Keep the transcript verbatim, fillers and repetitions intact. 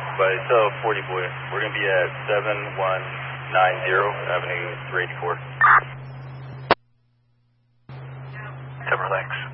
But tell forty boy, we're going to be at seven one nine zero Avenue three eighty-four. Timber, thanks.